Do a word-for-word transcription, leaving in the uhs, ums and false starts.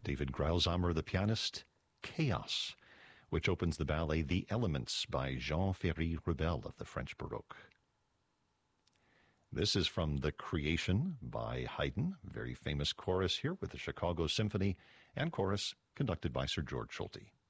David Greilsheimer, the pianist, Chaos, which opens the ballet The Elements by Jean Ferry Rubel of the French Baroque. This is from The Creation by Haydn, very famous chorus here with the Chicago Symphony, and chorus conducted by Sir George Solti.